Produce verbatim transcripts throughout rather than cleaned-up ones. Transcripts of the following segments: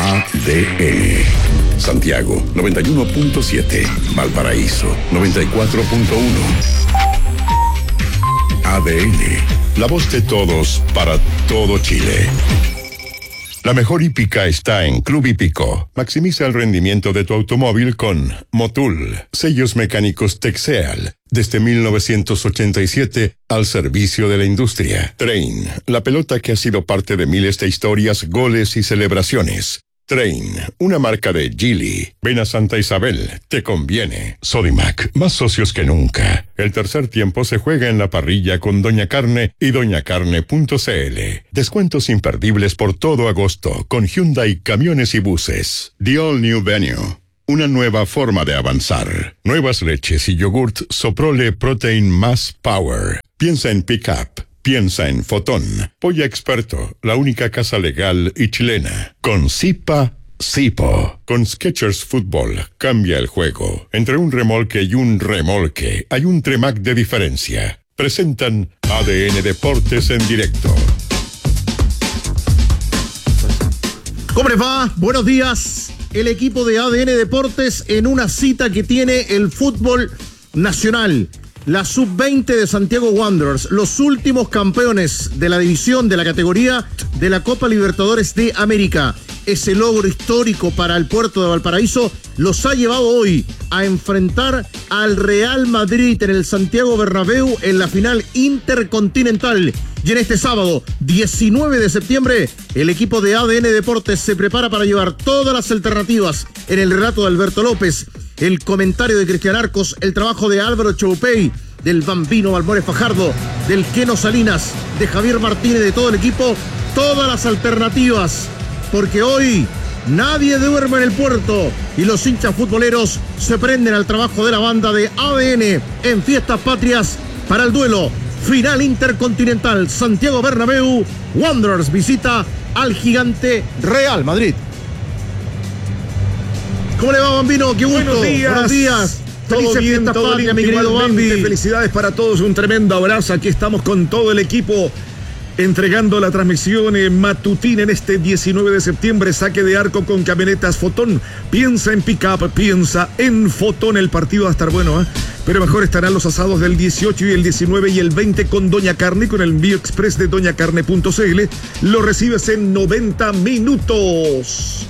A D N. Santiago noventa y uno punto siete. Valparaíso noventa y cuatro punto uno. A D N. La voz de todos para todo Chile. La mejor hípica está en Club Hípico. Maximiza el rendimiento de tu automóvil con Motul, sellos mecánicos Texeal, desde mil novecientos ochenta y siete al servicio de la industria. Train, la pelota que ha sido parte de miles de historias, goles y celebraciones. Train, una marca de Geely. Ven a Santa Isabel, te conviene. Sodimac, más socios que nunca. El tercer tiempo se juega en la parrilla con Doña Carne y doña carne punto c l. Descuentos imperdibles por todo agosto con Hyundai Camiones y Buses. The All New Venue, una nueva forma de avanzar. Nuevas leches y yogurt Soprole Protein Más Power. Piensa en Pickup. Piensa en Fotón, Polla Experto, la única casa legal y chilena. Con Zipa, Zipo. Con Skechers Fútbol, cambia el juego. Entre un remolque y un remolque, hay un Tremac de diferencia. Presentan A D N Deportes en directo. ¿Cómo les va? Buenos días. El equipo de A D N Deportes en una cita que tiene el fútbol nacional. La sub veinte de Santiago Wanderers, los últimos campeones de la división de la categoría de la Copa Libertadores de América. Ese logro histórico para el puerto de Valparaíso los ha llevado hoy a enfrentar al Real Madrid en el Santiago Bernabéu en la final intercontinental. Y en este sábado, diecinueve de septiembre, el equipo de A D N Deportes se prepara para llevar todas las alternativas en el relato de Alberto López, el comentario de Cristian Arcos, el trabajo de Álvaro Choupey, del Bambino Balmores Fajardo, del Keno Salinas, de Javier Martínez, de todo el equipo, todas las alternativas, porque hoy nadie duerme en el puerto y los hinchas futboleros se prenden al trabajo de la banda de A D N en Fiestas Patrias para el duelo final intercontinental. Santiago Bernabéu, Wanderers visita al gigante Real Madrid. ¿Cómo le va, Bambino? Qué gusto. Buenos días. Buenos días. Todo Felices bien, fiestas todo patrias, lindo, mi querido igualmente. Bambi. Felicidades para todos, un tremendo abrazo. Aquí estamos con todo el equipo entregando la transmisión eh, matutina en este diecinueve de septiembre. Saque de arco con camionetas Fotón. Piensa en pick-up, piensa en Fotón. El partido va a estar bueno, ¿eh? Pero mejor estarán los asados del dieciocho y el diecinueve y el veinte con Doña Carne, con el envío express de doña carne punto c l. Lo recibes en noventa minutos.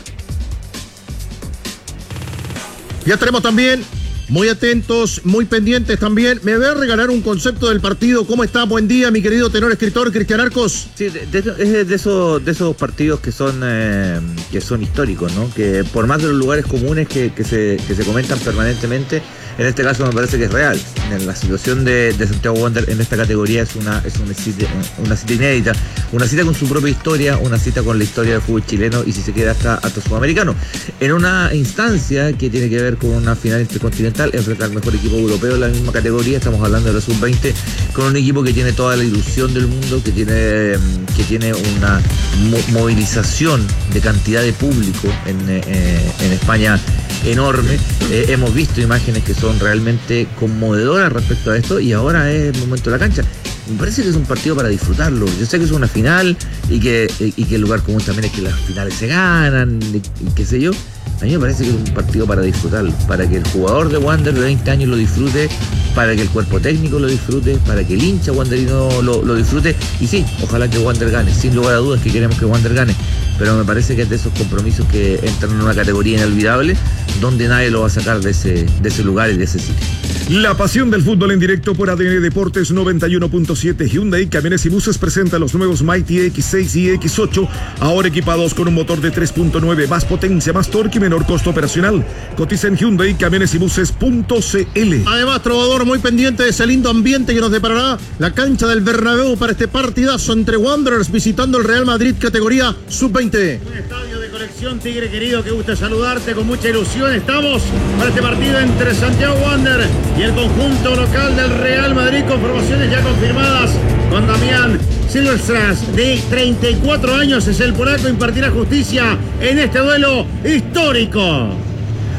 Ya tenemos también, muy atentos, muy pendientes también. Me voy a regalar un concepto del partido. ¿Cómo está? Buen día, mi querido tenor escritor Cristian Arcos. Sí, de, de, es de esos, de esos partidos que son eh, que son históricos, ¿no? Que por más de los lugares comunes que, que, se, que se comentan permanentemente, en este caso me parece que es real. En la situación de, de Santiago Wanderers en esta categoría es una es una cita, una cita inédita, una cita con su propia historia, una cita con la historia del fútbol chileno y si se queda hasta, hasta sudamericano. En una instancia que tiene que ver con una final intercontinental, enfrentar al mejor equipo europeo de la misma categoría, estamos hablando de la sub veinte, con un equipo que tiene toda la ilusión del mundo, que tiene, que tiene una mo- movilización de cantidad de público en, eh, en España enorme. Eh, hemos visto imágenes que son realmente conmovedoras respecto a esto y ahora es el momento de la cancha. Me parece que es un partido para disfrutarlo. Yo sé que es una final y que, y que el lugar común también es que las finales se ganan y, y qué sé yo. A mí me parece que es un partido para disfrutarlo, para que el jugador de Wander de veinte años lo disfrute, para que el cuerpo técnico lo disfrute, para que el hincha wanderino lo, lo disfrute. Y sí, ojalá que Wander gane, sin lugar a dudas que queremos que Wander gane, pero me parece que es de esos compromisos que entran en una categoría inolvidable, donde nadie lo va a sacar de ese, de ese lugar y de ese sitio. La pasión del fútbol en directo por A D N Deportes noventa y uno punto siete. Hyundai Camiones y Buses presenta los nuevos Mighty X seis y X ocho, ahora equipados con un motor de tres punto nueve, más potencia, más torque y menor costo operacional. Cotiza en Hyundai Camiones y Buses punto c l. Además, Trovador, muy pendiente de ese lindo ambiente que nos deparará la cancha del Bernabéu para este partidazo entre Wanderers visitando el Real Madrid categoría sub veinte. Un estadio de conexión, Tigre querido, que gusta saludarte con mucha ilusión. Estamos para este partido entre Santiago Wanderers y el conjunto local del Real Madrid, con formaciones ya confirmadas, con Damián Silverstras, de treinta y cuatro años, es el polaco, impartirá justicia en este duelo histórico.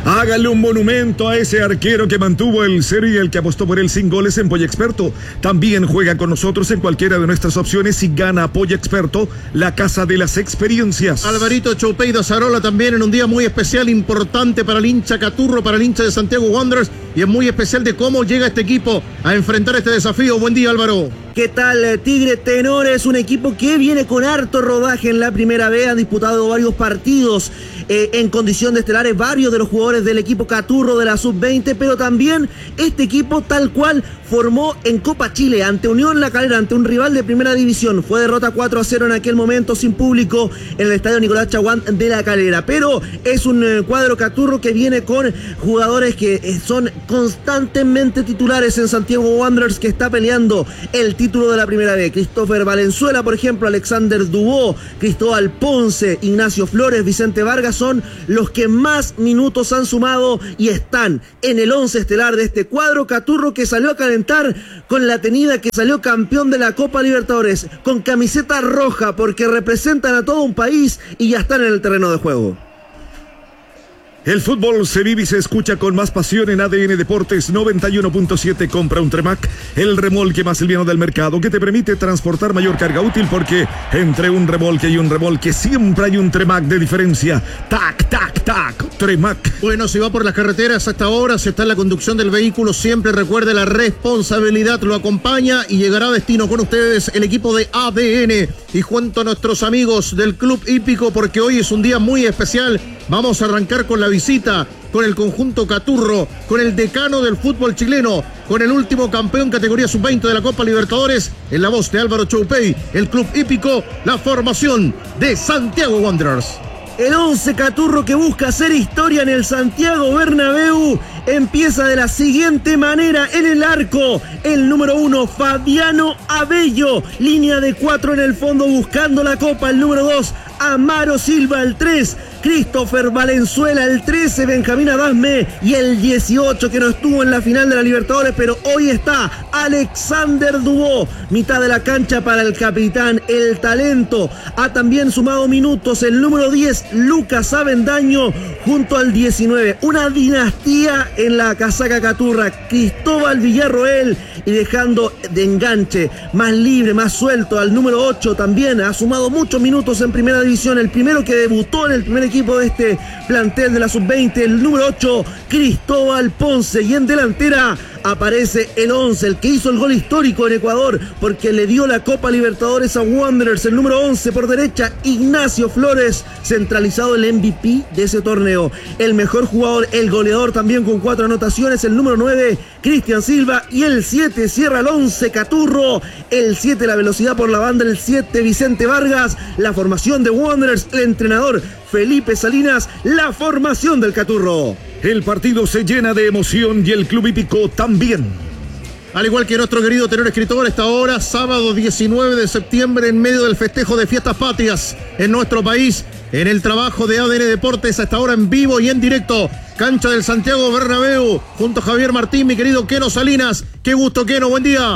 Hágale un monumento a ese arquero que mantuvo el cero y el que apostó por él sin goles en Polla Experto. También juega con nosotros en cualquiera de nuestras opciones y gana Polla Experto, la casa de las experiencias. Alvarito Choupey de Azarola también en un día muy especial, importante para el hincha Caturro, para el hincha de Santiago Wanderers, y es muy especial de cómo llega este equipo a enfrentar este desafío. Buen día, Álvaro. ¿Qué tal, Tigre Tenor? Es un equipo que viene con harto rodaje en la primera B, ha disputado varios partidos eh, en condición de estelares, varios de los jugadores del equipo Caturro de la sub veinte, pero también este equipo tal cual formó en Copa Chile ante Unión La Calera, ante un rival de primera división. Fue derrota cuatro a cero en aquel momento sin público en el estadio Nicolás Chaguán de La Calera, pero es un eh, cuadro Caturro que viene con jugadores que eh, son constantemente titulares en Santiago Wanderers, que está peleando el título de la primera B. Christopher Valenzuela, por ejemplo, Alexander Dubó, Cristóbal Ponce, Ignacio Flores, Vicente Vargas son los que más minutos han sumado y están en el once estelar de este cuadro Caturro, que salió a calentar con la tenida, que salió campeón de la Copa Libertadores con camiseta roja, porque representan a todo un país y ya están en el terreno de juego. El fútbol se vive y se escucha con más pasión en A D N Deportes noventa y uno punto siete. Compra un Tremac, el remolque más liviano del mercado, que te permite transportar mayor carga útil, porque entre un remolque y un remolque siempre hay un Tremac de diferencia. Tac, tac, tac, Tremac. Bueno, si va por las carreteras a esta hora, si está en la conducción del vehículo, siempre recuerde, la responsabilidad lo acompaña y llegará a destino con ustedes el equipo de A D N. Y junto a nuestros amigos del Club Hípico, porque hoy es un día muy especial, vamos a arrancar con la visita con el conjunto Caturro, con el decano del fútbol chileno, con el último campeón categoría sub veinte de la Copa Libertadores, en la voz de Álvaro Choupey, el Club Hípico, la formación de Santiago Wanderers. El once Caturro, que busca hacer historia en el Santiago Bernabéu, empieza de la siguiente manera. En el arco, el número uno, Fabiano Abello, línea de cuatro en el fondo buscando la copa. El número dos, Amaro Silva. El tres, Christopher Valenzuela. El trece, Benjamín Adasme. Y el dieciocho, que no estuvo en la final de la Libertadores, pero hoy está, Alexander Dubó. Mitad de la cancha para el capitán, el talento. Ha también sumado minutos el número diez, Lucas Avendaño, junto al diecinueve. Una dinastía en la casaca Caturra, Cristóbal Villarroel, y dejando de enganche más libre, más suelto al número ocho. También ha sumado muchos minutos en primera división, el primero que debutó en el primer equipo de este plantel de la sub veinte, el número ocho, Cristóbal Ponce. Y en delantera aparece el once, el que hizo el gol histórico en Ecuador, porque le dio la Copa Libertadores a Wanderers, el número once por derecha, Ignacio Flores, centralizado el M V P de ese torneo, el mejor jugador, el goleador también con cuatro anotaciones, el número nueve, Cristian Silva, y el siete cierra el once Caturro, el siete la velocidad por la banda, el siete Vicente Vargas, la formación de Wanderers, el entrenador Felipe Salinas, la formación del Caturro. El partido se llena de emoción y el Club Hípico también. Al igual que nuestro querido tenor escritor, esta hora, sábado diecinueve de septiembre, en medio del festejo de fiestas patrias en nuestro país, en el trabajo de A D N Deportes, hasta ahora en vivo y en directo, cancha del Santiago Bernabéu, junto a Javier Martín, mi querido Keno Salinas. Qué gusto, Keno, buen día.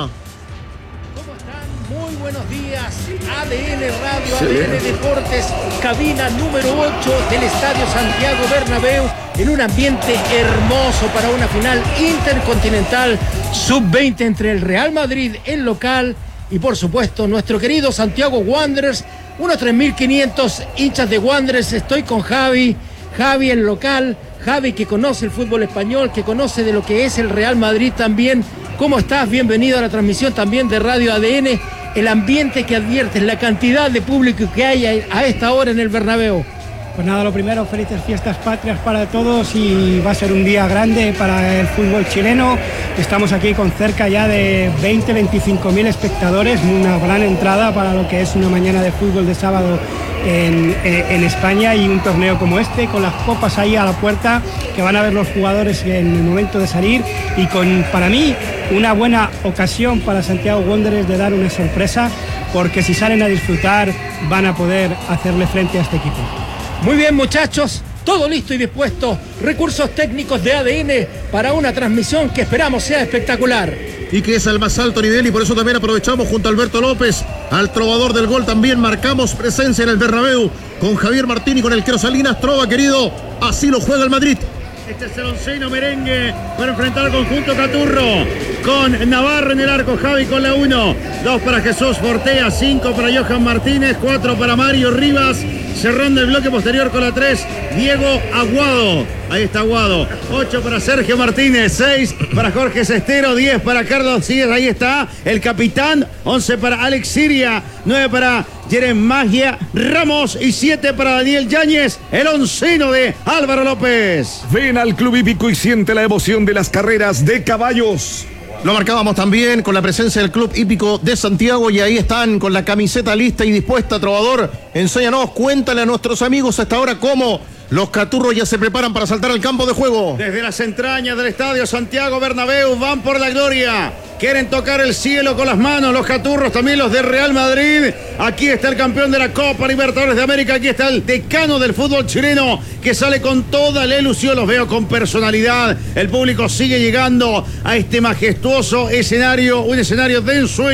¿Cómo están? Muy buenos días. A D N Radio, A D N Deportes, cabina número ocho del Estadio Santiago Bernabéu, en un ambiente hermoso para una final intercontinental sub veinte entre el Real Madrid, el local, y por supuesto nuestro querido Santiago Wanderers. Unos tres mil quinientos hinchas de Wanderers. Estoy con Javi, Javi el local, Javi que conoce el fútbol español, que conoce de lo que es el Real Madrid también. ¿Cómo estás? Bienvenido a la transmisión también de Radio A D N. El ambiente que adviertes, la cantidad de público que hay a esta hora en el Bernabéu. Pues nada, lo primero, felices fiestas patrias para todos, y va a ser un día grande para el fútbol chileno. Estamos aquí con cerca ya de veinte, veinticinco mil espectadores, una gran entrada para lo que es una mañana de fútbol de sábado en, en España, y un torneo como este, con las copas ahí a la puerta, que van a ver los jugadores en el momento de salir, y con, para mí, una buena ocasión para Santiago Wanderers de dar una sorpresa, porque si salen a disfrutar van a poder hacerle frente a este equipo. Muy bien, muchachos, todo listo y dispuesto. Recursos técnicos de A D N para una transmisión que esperamos sea espectacular. Y que es al más alto nivel, y por eso también aprovechamos junto a Alberto López, al trovador del gol, también marcamos presencia en el Bernabéu con Javier Martín y con el Keno Salinas. Trova, querido, así lo juega el Madrid. Este es el onceno merengue para enfrentar al conjunto Caturro. Con Navarro en el arco, Javi con la uno. Dos para Jesús Fortea, cinco para Johan Martínez, cuatro para Mario Rivas. Cerrando el bloque posterior con la tres, Diego Aguado. Ahí está Aguado. ocho para Sergio Martínez, seis para Jorge Cestero, diez para Carlos Cíes. Ahí está el capitán. once para Alex Siria, nueve para Jeremagia Ramos y siete para Daniel Yáñez. El onceno de Álvaro López. Ven al Club Hípico y siente la emoción de las carreras de caballos. Lo marcábamos también con la presencia del Club Hípico de Santiago y ahí están con la camiseta lista y dispuesta. Trovador, enséñanos, cuéntale a nuestros amigos hasta ahora cómo los Caturros ya se preparan para saltar al campo de juego. Desde las entrañas del estadio Santiago Bernabéu van por la gloria. Quieren tocar el cielo con las manos los Caturros, también los de Real Madrid. Aquí está el campeón de la Copa Libertadores de América. Aquí está el decano del fútbol chileno que sale con toda la ilusión. Los veo con personalidad. El público sigue llegando a este majestuoso escenario, un escenario de ensueño.